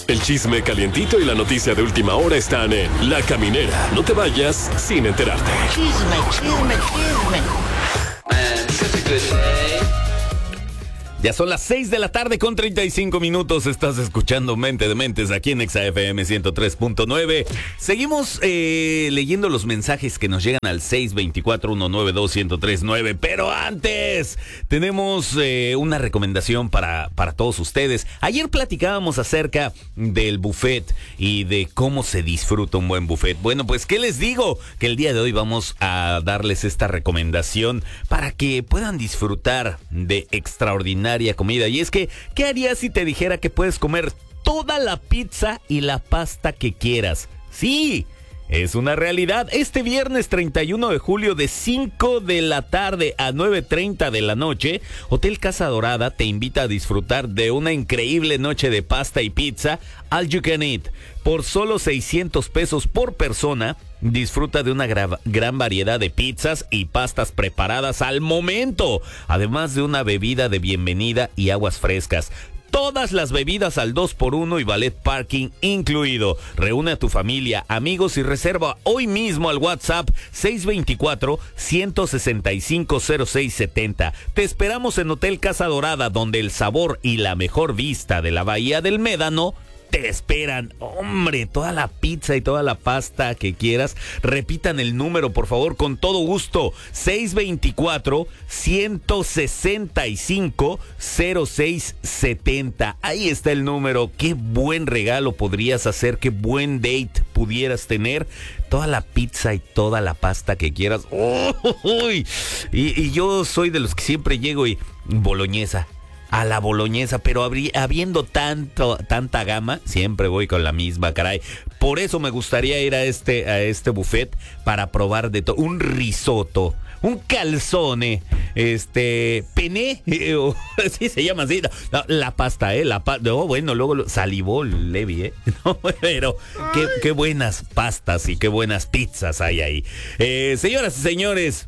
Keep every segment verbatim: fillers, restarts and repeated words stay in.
El chisme calientito y la noticia de última hora están en La Caminera. No te vayas sin enterarte. Chisme, chisme, chisme. Man, such a good day. Ya son las seis de la tarde con treinta y cinco minutos. Estás escuchando Mente de Mentes aquí en Exa F M ciento tres punto nueve. Seguimos eh, leyendo los mensajes que nos llegan al seis dos cuatro, uno nueve dos, uno cero tres nueve. Pero antes, tenemos eh, una recomendación para, para todos ustedes. Ayer platicábamos acerca del buffet y de cómo se disfruta un buen buffet. Bueno, pues, ¿qué les digo? Que el día de hoy vamos a darles esta recomendación para que puedan disfrutar de extraordinaria comida. Y es que, ¿qué harías si te dijera que puedes comer toda la pizza y la pasta que quieras? Sí, es una realidad. Este viernes treinta y uno de julio de cinco de la tarde a nueve treinta de la noche, Hotel Casa Dorada te invita a disfrutar de una increíble noche de pasta y pizza all you can eat. Por solo seiscientos pesos por persona, disfruta de una gra- gran variedad de pizzas y pastas preparadas al momento, además de una bebida de bienvenida y aguas frescas. Todas las bebidas al dos por uno y valet parking incluido. Reúne a tu familia, amigos y reserva hoy mismo al WhatsApp seis dos cuatro, uno seis cinco, cero seis siete cero. Te esperamos en Hotel Casa Dorada, donde el sabor y la mejor vista de la Bahía del Médano te esperan. Hombre, toda la pizza y toda la pasta que quieras. Repitan el número, por favor, con todo gusto. seis dos cuatro, uno seis cinco, cero seis siete cero. Ahí está el número. Qué buen regalo podrías hacer, qué buen date pudieras tener. Toda la pizza y toda la pasta que quieras. ¡Oh! Y, y yo soy de los que siempre llego y boloñesa. A la boloñesa, pero habrí, habiendo tanto, tanta gama, siempre voy con la misma, caray. Por eso me gustaría ir a este, a este buffet para probar de todo. Un risotto, un calzone, este, pene, eh, oh, sí se llama así. No, la pasta, eh, la pasta. No, bueno, luego lo, salivó Levi, eh. No, pero qué, qué buenas pastas y qué buenas pizzas hay ahí. Eh, señoras y señores,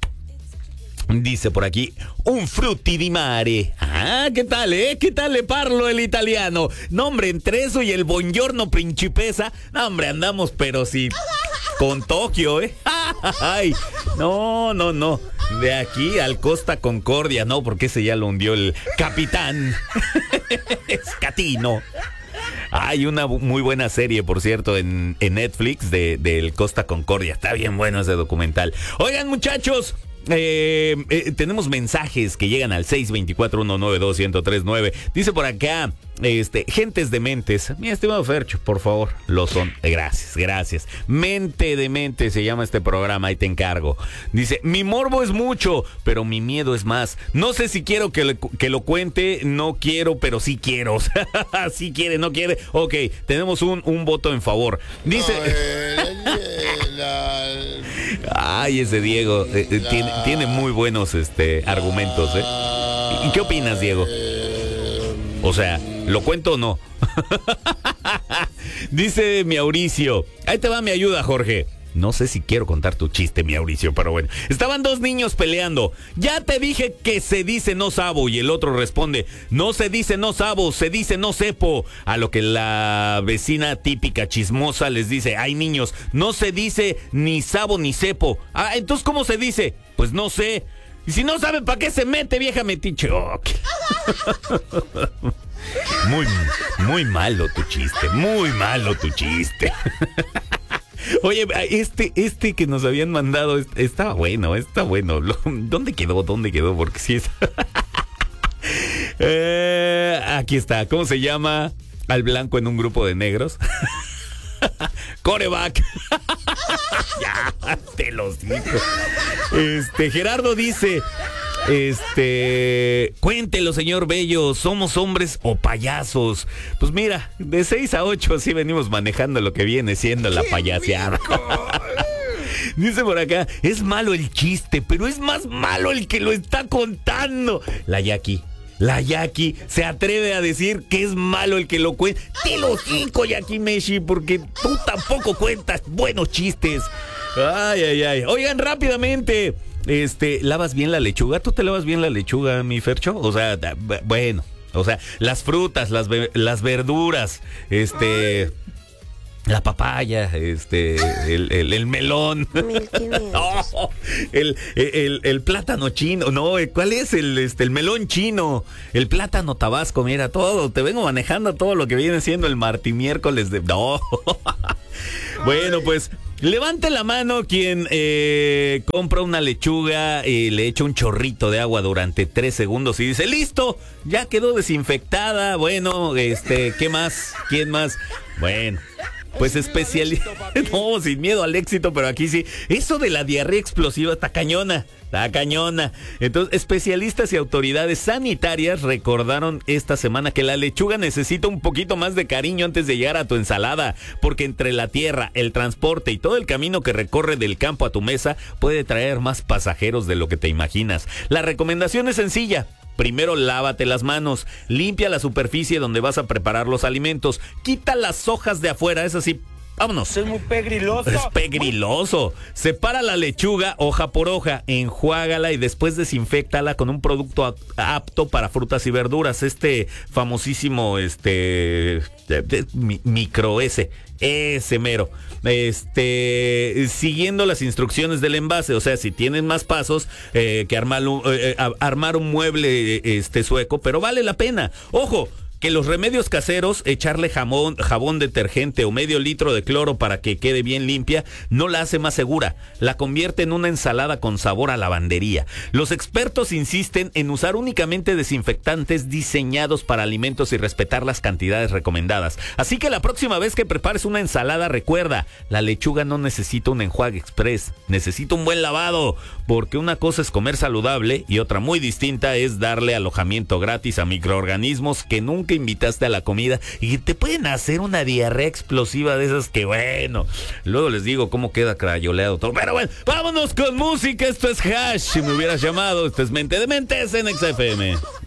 dice por aquí, un frutti di mare. Ah, ¿qué tal, eh? ¿Qué tal le parlo el italiano? No, hombre, entre eso y el buongiorno principesa, no, hombre, andamos, pero sí, con Tokio, ¿eh? Ay, no, no, no. De aquí al Costa Concordia, no, porque ese ya lo hundió el capitán Scatino. Hay una muy buena serie, por cierto, en, en Netflix de, del Costa Concordia. Está bien bueno ese documental. Oigan, muchachos, Eh, eh, tenemos mensajes que llegan al seis dos cuatro, uno nueve dos, uno cero tres nueve. Dice por acá, este, gentes de mentes. Mi estimado Fercho, por favor, lo son. Gracias, gracias. Mente de Mente se llama este programa, ahí te encargo. Dice, mi morbo es mucho, pero mi miedo es más. No sé si quiero que, le, que lo cuente, no quiero, pero sí quiero. Sí quiere, no quiere. Ok, tenemos un, un voto en favor. Dice... Ay, ese Diego eh, eh, tiene, tiene muy buenos este, argumentos, ¿eh? ¿Y qué opinas, Diego? O sea, ¿lo cuento o no? Dice Mauricio, ahí te va mi ayuda, Jorge. No sé si quiero contar tu chiste, Mauricio, pero bueno. Estaban dos niños peleando. Ya te dije que se dice no sabo. Y el otro responde, no se dice no sabo, se dice no sepo. A lo que la vecina típica chismosa les dice, ay, niños, no se dice ni sabo ni sepo. Ah, entonces, ¿cómo se dice? Pues no sé. Y si no sabe, ¿para qué se mete, vieja metiche? Oh, ¿qué? Muy, muy malo tu chiste, muy malo tu chiste. Oye, este, este que nos habían mandado estaba bueno, está bueno. ¿Dónde quedó? ¿Dónde quedó? Porque sí es. eh, aquí está. ¿Cómo se llama al blanco en un grupo de negros? Coreback. Ya, te los digo. Este, Gerardo dice. Este, cuéntelo, señor Bello, ¿somos hombres o payasos? Pues mira, de seis a ocho así venimos manejando lo que viene siendo la payaseada. Dice por acá, es malo el chiste, pero es más malo el que lo está contando. La Jackie, la Jackie se atreve a decir que es malo el que lo cuenta. Te lo digo, Jackie Meshi, porque tú tampoco cuentas buenos chistes. Ay, ay, ay. Oigan, rápidamente, este, ¿lavas bien la lechuga? ¿Tú te lavas bien la lechuga, mi Fercho? O sea, bueno, O sea, las frutas, las, las verduras, este... la papaya, este, el, el, el melón, oh, el, el, el plátano chino, no, ¿cuál es? El, este, el melón chino, el plátano tabasco, mira, todo, te vengo manejando todo lo que viene siendo el martí miércoles de... No. Bueno, pues... levante la mano quien eh, compra una lechuga y le echa un chorrito de agua durante tres segundos y dice, listo, ya quedó desinfectada. Bueno, este, ¿qué más? ¿Quién más? Bueno, pues especialista. No, sin miedo al éxito, pero aquí sí. Eso de la diarrea explosiva está cañona. Está cañona. Entonces, especialistas y autoridades sanitarias recordaron esta semana que la lechuga necesita un poquito más de cariño antes de llegar a tu ensalada, porque entre la tierra, el transporte y todo el camino que recorre del campo a tu mesa puede traer más pasajeros de lo que te imaginas. La recomendación es sencilla. Primero lávate las manos, limpia la superficie donde vas a preparar los alimentos, quita las hojas de afuera, es así. Vámonos. Es muy pegriloso. Es pegriloso. Separa la lechuga hoja por hoja, enjuágala y después desinféctala con un producto apto para frutas y verduras. Este famosísimo, este, micro S. Ese mero. Este, siguiendo las instrucciones del envase. O sea, si tienes más pasos eh, que armar un, eh, armar un mueble este sueco, pero vale la pena. Ojo, que los remedios caseros, echarle jamón, jabón detergente o medio litro de cloro para que quede bien limpia, no la hace más segura. La convierte en una ensalada con sabor a lavandería. Los expertos insisten en usar únicamente desinfectantes diseñados para alimentos y respetar las cantidades recomendadas. Así que la próxima vez que prepares una ensalada, recuerda, la lechuga no necesita un enjuague express, necesita un buen lavado, porque una cosa es comer saludable y otra muy distinta es darle alojamiento gratis a microorganismos que nunca invitaste a la comida y te pueden hacer una diarrea explosiva de esas que, bueno, luego les digo cómo queda crayoleado todo. Pero bueno, vámonos con música. Esto es Hash. Si me hubieras llamado, esto es Mente de Mentes en X F M.